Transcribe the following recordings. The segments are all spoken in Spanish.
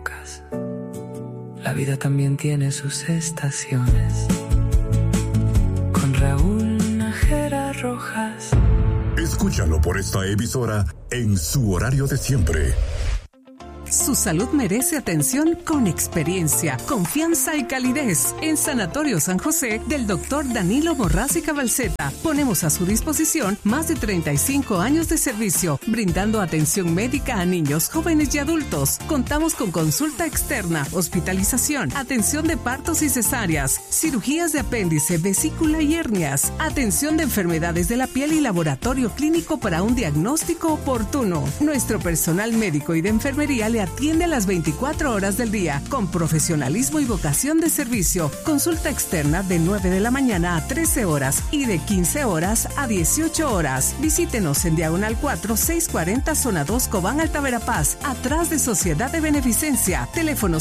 épocas. La vida también tiene sus estaciones. Con Raúl Nájera Rojas. Escúchalo por esta emisora en su horario de siempre. Su salud merece atención con experiencia, confianza y calidez. En Sanatorio San José del Dr. Danilo Borrás y Cabalceta ponemos a su disposición más de 35 años de servicio, brindando atención médica a niños, jóvenes y adultos. Contamos con consulta externa, hospitalización, atención de partos y cesáreas, cirugías de apéndice, vesícula y hernias, atención de enfermedades de la piel y laboratorio clínico para un diagnóstico oportuno. Nuestro personal médico y de enfermería le atiende a las 24 horas del día con profesionalismo y vocación de servicio. Consulta externa de 9 de la mañana a 13 horas y de 15 horas a 18 horas. Visítenos en Diagonal 4, 640 Zona 2 Cobán, Alta Verapaz, atrás de Sociedad de Beneficencia. Teléfono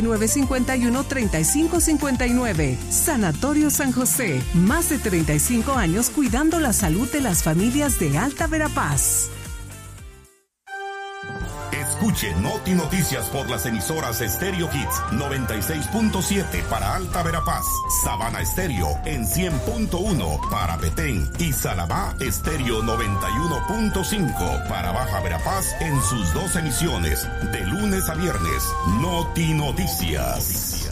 7951-3559. Sanatorio San José. Más de 35 años cuidando la salud de las familias de Alta Verapaz. Escuche Noti Noticias por las emisoras Stereo Hits 96.7 para Alta Verapaz, Sabana Estéreo en 100.1 para Petén y Salabá Estéreo 91.5 para Baja Verapaz en sus dos emisiones de lunes a viernes. Noti Noticias.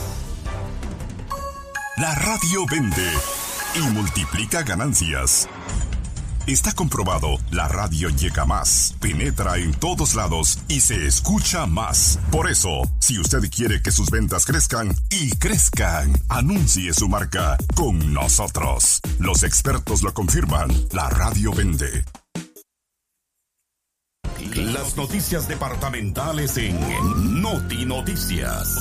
La radio vende y multiplica ganancias. Está comprobado, la radio llega más, penetra en todos lados y se escucha más. Por eso, si usted quiere que sus ventas crezcan y crezcan, anuncie su marca con nosotros. Los expertos lo confirman, la radio vende. Las noticias departamentales en Noti Noticias.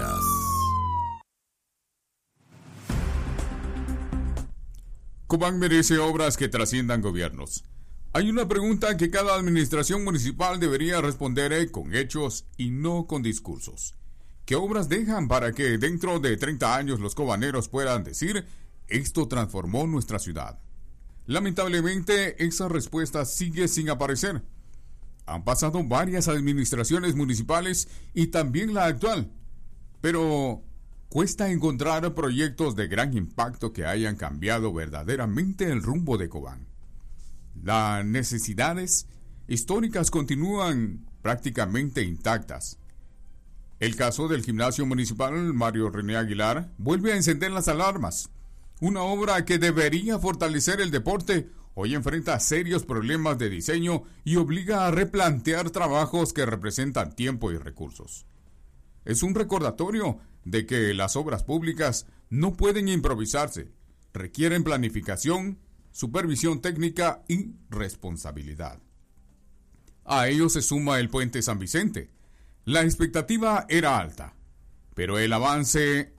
Cobán merece obras que trasciendan gobiernos. Hay una pregunta que cada administración municipal debería responder con hechos y no con discursos. ¿Qué obras dejan para que dentro de 30 años los cobaneros puedan decir, esto transformó nuestra ciudad? Lamentablemente, esa respuesta sigue sin aparecer. Han pasado varias administraciones municipales y también la actual, pero cuesta encontrar proyectos de gran impacto que hayan cambiado verdaderamente el rumbo de Cobán. Las necesidades históricas continúan prácticamente intactas. El caso del gimnasio municipal Mario René Aguilar vuelve a encender las alarmas. Una obra que debería fortalecer el deporte hoy enfrenta serios problemas de diseño y obliga a replantear trabajos que representan tiempo y recursos. Es un recordatorio de que las obras públicas no pueden improvisarse, requieren planificación, supervisión técnica y responsabilidad. A ello se suma el puente San Vicente. La expectativa era alta, pero el avance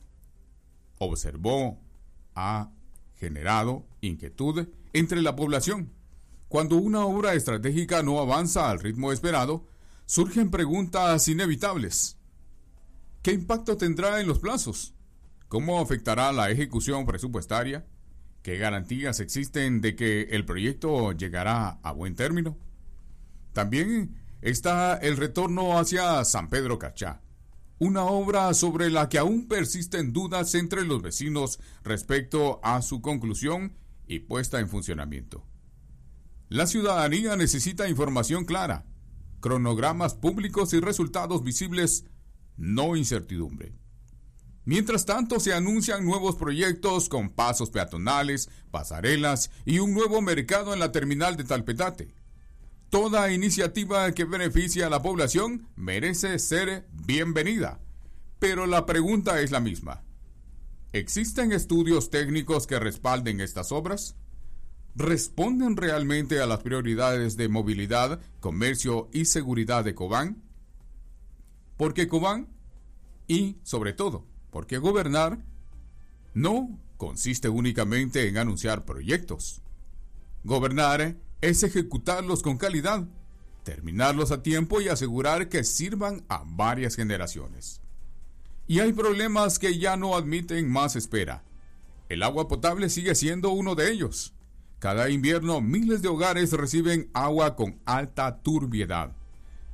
ha generado inquietud entre la población. Cuando una obra estratégica no avanza al ritmo esperado, surgen preguntas inevitables. ¿Qué impacto tendrá en los plazos? ¿Cómo afectará la ejecución presupuestaria? ¿Qué garantías existen de que el proyecto llegará a buen término? También está el retorno hacia San Pedro Cachá, una obra sobre la que aún persisten dudas entre los vecinos respecto a su conclusión y puesta en funcionamiento. La ciudadanía necesita información clara, cronogramas públicos y resultados visibles, no incertidumbre. Mientras tanto, se anuncian nuevos proyectos con pasos peatonales, pasarelas y un nuevo mercado en la terminal de Talpetate. Toda iniciativa que beneficie a la población merece ser bienvenida, pero la pregunta es la misma. ¿Existen estudios técnicos que respalden estas obras? ¿Responden realmente a las prioridades de movilidad, comercio y seguridad de Cobán? Porque Cobán, y sobre todo, porque gobernar no consiste únicamente en anunciar proyectos. Gobernar es ejecutarlos con calidad, terminarlos a tiempo y asegurar que sirvan a varias generaciones. Y hay problemas que ya no admiten más espera. El agua potable sigue siendo uno de ellos. Cada invierno miles de hogares reciben agua con alta turbiedad.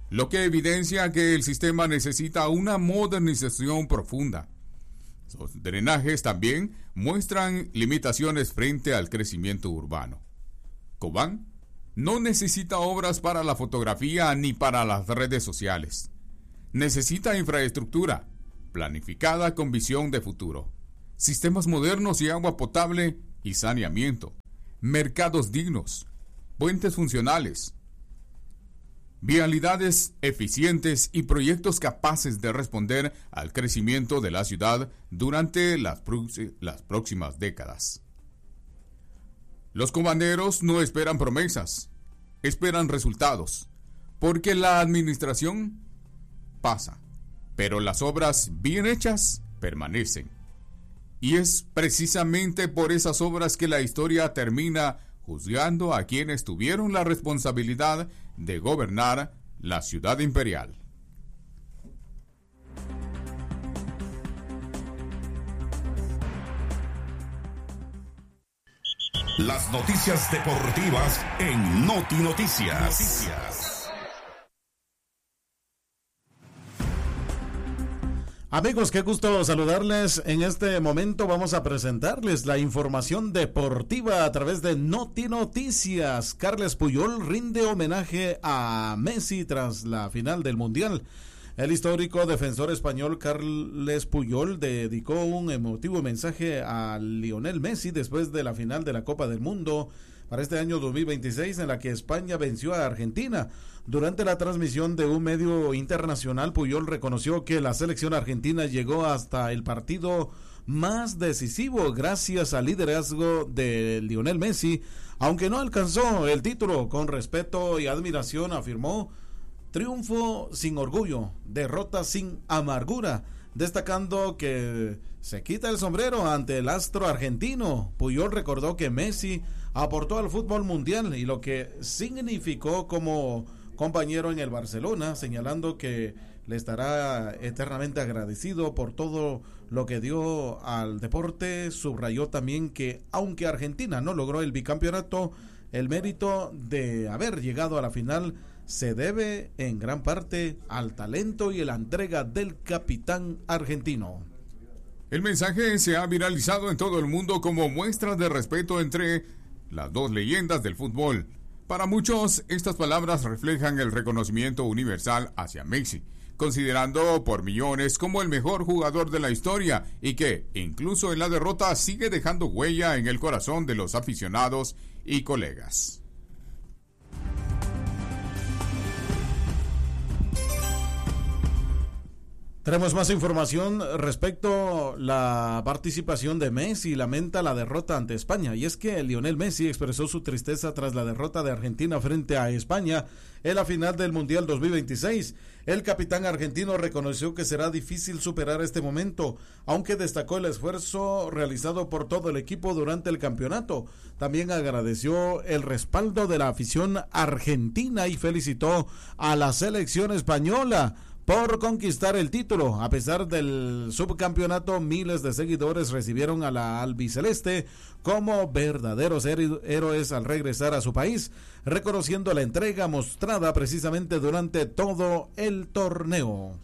lo que evidencia que el sistema necesita una modernización profunda. Los drenajes también muestran limitaciones frente al crecimiento urbano. Cobán no necesita obras para la fotografía ni para las redes sociales. Necesita infraestructura planificada con visión de futuro, sistemas modernos y agua potable y saneamiento, mercados dignos, puentes funcionales, vialidades eficientes y proyectos capaces de responder al crecimiento de la ciudad durante las próximas décadas. Los cobaneros no esperan promesas, esperan resultados, porque la administración pasa, pero las obras bien hechas permanecen. Y es precisamente por esas obras que la historia termina juzgando a quienes tuvieron la responsabilidad de gobernar la ciudad imperial. Las noticias deportivas en Noti Noticias. Amigos, qué gusto saludarles. En este momento vamos a presentarles la información deportiva a través de Noti Noticias. Carles Puyol rinde homenaje a Messi tras la final del Mundial. El histórico defensor español Carles Puyol dedicó un emotivo mensaje a Lionel Messi después de la final de la Copa del Mundo para este año 2026, en la que España venció a Argentina. Durante la transmisión de un medio internacional, Puyol reconoció que la selección argentina llegó hasta el partido más decisivo gracias al liderazgo de Lionel Messi, aunque no alcanzó el título. Con respeto y admiración, afirmó: triunfo sin orgullo, derrota sin amargura, destacando que se quita el sombrero ante el astro argentino. Puyol recordó que Messi aportó al fútbol mundial y lo que significó como compañero en el Barcelona, señalando que le estará eternamente agradecido por todo lo que dio al deporte. Subrayó también que aunque Argentina no logró el bicampeonato, el mérito de haber llegado a la final se debe en gran parte al talento y la entrega del capitán argentino. El mensaje se ha viralizado en todo el mundo como muestra de respeto entre las dos leyendas del fútbol. Para muchos, estas palabras reflejan el reconocimiento universal hacia Messi, considerando por millones como el mejor jugador de la historia y que, incluso en la derrota, sigue dejando huella en el corazón de los aficionados y colegas. Tenemos más información respecto a la participación de Messi. Lamenta la derrota ante España. Y es que Lionel Messi expresó su tristeza tras la derrota de Argentina frente a España en la final del Mundial 2026. El capitán argentino reconoció que será difícil superar este momento, aunque destacó el esfuerzo realizado por todo el equipo durante el campeonato. También agradeció el respaldo de la afición argentina y felicitó a la selección española por conquistar el título. A pesar del subcampeonato, miles de seguidores recibieron a la albiceleste como verdaderos héroes al regresar a su país, reconociendo la entrega mostrada precisamente durante todo el torneo.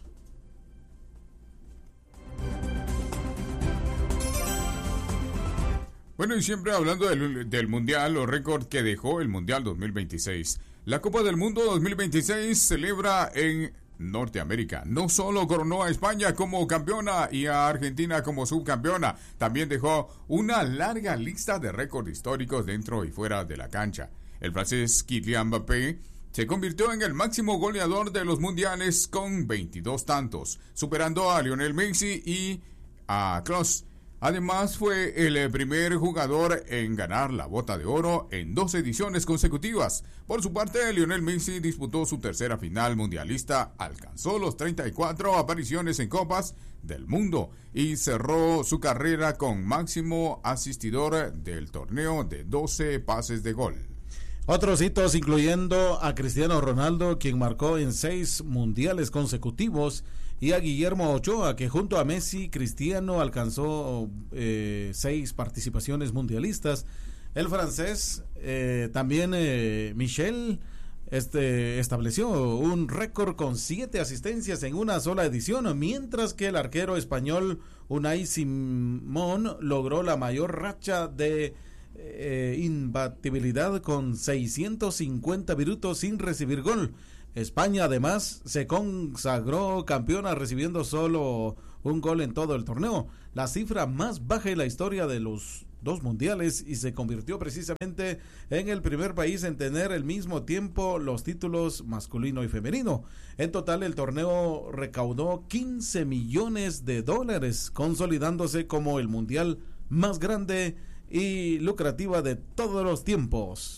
Bueno, y siempre hablando del Mundial, los récords que dejó el Mundial 2026. La Copa del Mundo 2026 celebra en Norteamérica. No solo coronó a España como campeona y a Argentina como subcampeona, también dejó una larga lista de récords históricos dentro y fuera de la cancha. El francés Kylian Mbappé se convirtió en el máximo goleador de los mundiales con 22 tantos, superando a Lionel Messi y a Klose. Además, fue el primer jugador en ganar la Bota de Oro en 2 ediciones consecutivas. Por su parte, Lionel Messi disputó su tercera final mundialista, alcanzó los 34 apariciones en Copas del Mundo y cerró su carrera con máximo asistidor del torneo de 12 pases de gol. Otros hitos incluyendo a Cristiano Ronaldo, quien marcó en 6 mundiales consecutivos, y a Guillermo Ochoa, que junto a Messi, Cristiano alcanzó 6 participaciones mundialistas. El francés, también Michel estableció un récord con 7 asistencias en una sola edición, mientras que el arquero español Unai Simón logró la mayor racha de imbatibilidad con 650 minutos sin recibir gol. España además se consagró campeona recibiendo solo un gol en todo el torneo, la cifra más baja en la historia de los 2 mundiales, y se convirtió precisamente en el primer país en tener al mismo tiempo los títulos masculino y femenino. En total, el torneo recaudó $15 millones, consolidándose como el mundial más grande y lucrativa de todos los tiempos.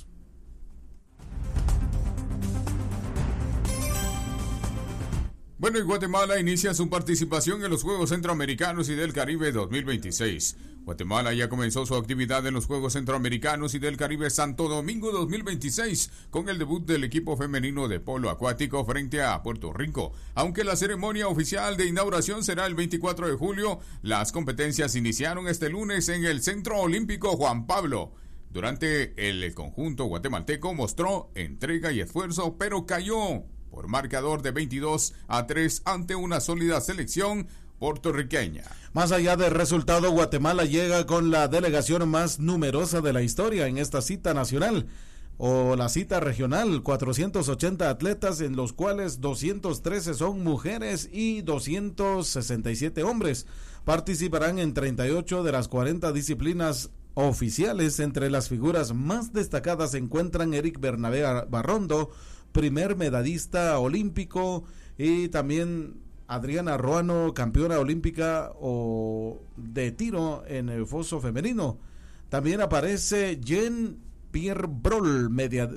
Bueno, y Guatemala inicia su participación en los Juegos Centroamericanos y del Caribe 2026. Guatemala ya comenzó su actividad en los Juegos Centroamericanos y del Caribe Santo Domingo 2026 con el debut del equipo femenino de polo acuático frente a Puerto Rico. Aunque la ceremonia oficial de inauguración será el 24 de julio, las competencias iniciaron este lunes en el Centro Olímpico Juan Pablo. Durante el conjunto guatemalteco mostró entrega y esfuerzo, pero cayó por marcador de 22-3 ante una sólida selección puertorriqueña. Más allá del resultado, Guatemala llega con la delegación más numerosa de la historia en esta cita nacional o la cita regional, 480 atletas, en los cuales 213 son mujeres y 267 hombres. Participarán en 38 de las 40 disciplinas oficiales. Entre las figuras más destacadas se encuentran Eric Bernabé Barrondo, primer medallista olímpico, y también Adriana Ruano, campeona olímpica de tiro en el foso femenino. También aparece Jean-Pierre Broll,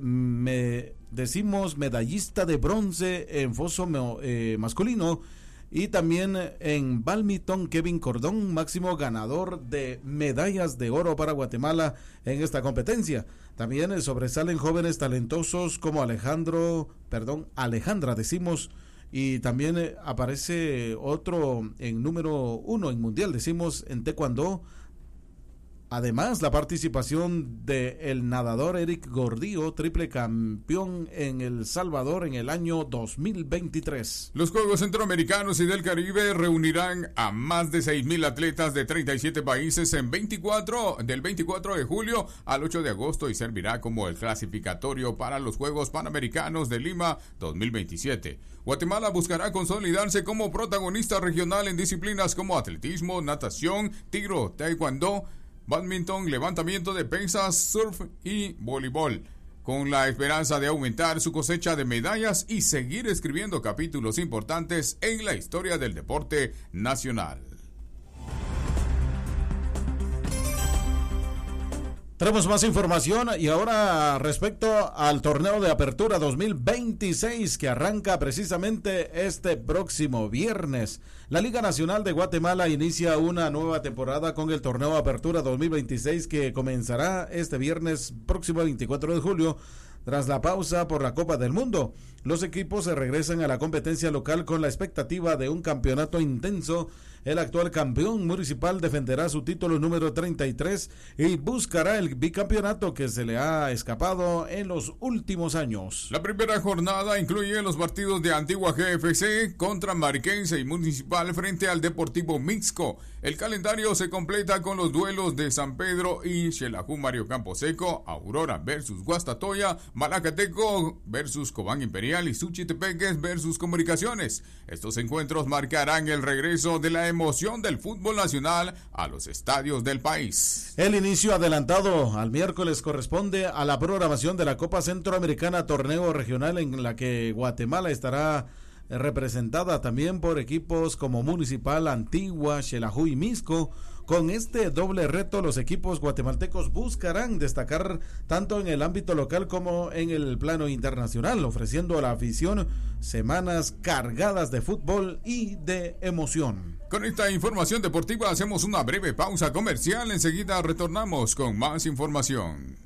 medallista de bronce en foso masculino, y también en bádminton Kevin Cordón, máximo ganador de medallas de oro para Guatemala en esta competencia. También sobresalen jóvenes talentosos como Alejandra, y también aparece otro en número 1 en mundial, en taekwondo. Además, la participación de el nadador Eric Gordillo, triple campeón en El Salvador en el año 2023. Los Juegos Centroamericanos y del Caribe reunirán a más de 6,000 atletas de 37 países del 24 de julio al 8 de agosto y servirá como el clasificatorio para los Juegos Panamericanos de Lima 2027. Guatemala buscará consolidarse como protagonista regional en disciplinas como atletismo, natación, tiro, taekwondo, bádminton, levantamiento de pesas, surf y voleibol, con la esperanza de aumentar su cosecha de medallas y seguir escribiendo capítulos importantes en la historia del deporte nacional. Tenemos más información y ahora respecto al torneo de apertura 2026 que arranca precisamente este próximo viernes. La Liga Nacional de Guatemala inicia una nueva temporada con el torneo de apertura 2026 que comenzará este viernes próximo 24 de julio. Tras la pausa por la Copa del Mundo, los equipos se regresan a la competencia local con la expectativa de un campeonato intenso. El actual campeón municipal defenderá su título número 33 y buscará el bicampeonato que se le ha escapado en los últimos años. La primera jornada incluye los partidos de Antigua GFC contra Mariquense y Municipal frente al Deportivo Mixco. El calendario se completa con los duelos de San Pedro y Xelajú Mario Camposeco, Aurora versus Guastatoya, Malacateco versus Cobán Imperial y Suchitepeques versus Comunicaciones. Estos encuentros marcarán el regreso de la emoción del fútbol nacional a los estadios del país. El inicio adelantado al miércoles corresponde a la programación de la Copa Centroamericana, torneo regional en la que Guatemala estará representada también por equipos como Municipal, Antigua, Xelajú y Mixco. Con este doble reto, los equipos guatemaltecos buscarán destacar tanto en el ámbito local como en el plano internacional, ofreciendo a la afición semanas cargadas de fútbol y de emoción. Con esta información deportiva hacemos una breve pausa comercial. Enseguida retornamos con más información.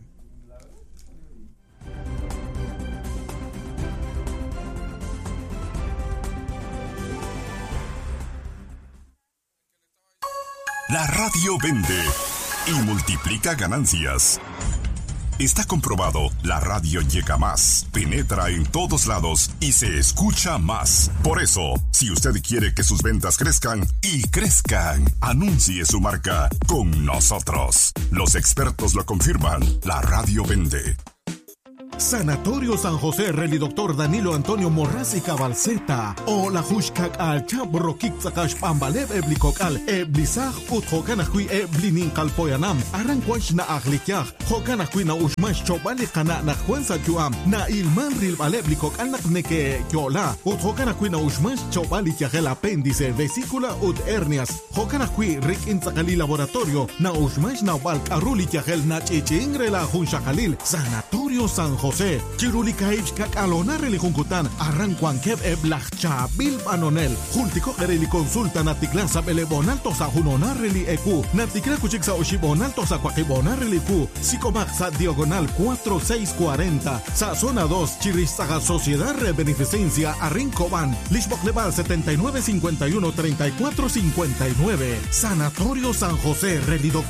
La radio vende y multiplica ganancias. Está comprobado, la radio llega más, penetra en todos lados y se escucha más. Por eso, si usted quiere que sus ventas crezcan y crezcan, anuncie su marca con nosotros. Los expertos lo confirman, la radio vende. Sanatorio San José, Reli Doctor Danilo Antonio Morrásica Balseta. O la Hushkak al Chabro Kixakash Pambaleb Eblikokal, Eblisaj Ut Hokanakui Eblinin Kalpoyanam, Aranquash na Aglikyaj, Hokanakui na Ushmash Chobali Kana na Juanza Juam, na Ilman Ril Baleblikok Anak Neke Yola, Ut Hokanakui na Ushmash Chobali Yagel Apéndice, Vesícula Ut Hernias, Hokanakui Rik Inzakali Laboratorio, na Ushmash na Balk Aruli Yagel na Chichingre la Hunshakalil, Sanatorio San José, Chirulikaich Kakalona Relijunkutan, Arranquankeb Eblachcha Bilbanonel, Jultico Ereli Consulta Naticlasa Belebonalto sa Junonar Reli Ecu, Naticla Cuchixsa Oshibonalto sa Quaquibonar Relicu, Sicomaxa Diagonal 4640, sa Zona 2, Chiristaga Sociedad de Beneficencia, Arrincoban, Lishbok Leval 7951 3459, Sanatorio San José, Reli Doctor